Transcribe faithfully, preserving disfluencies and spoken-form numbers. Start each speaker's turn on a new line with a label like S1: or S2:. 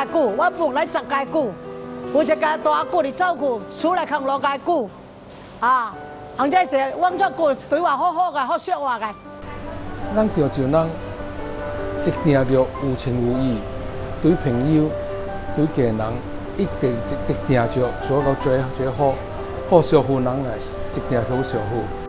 S1: 介久，我本来十介久，有一家大久哩走去，厝内空六介久，啊，红这是往这久对我好好个，好惜我个。
S2: 咱着就咱一定着有情有义，对朋友、对家人，一定一一定就做到最最好，好相互人来，一定好相互。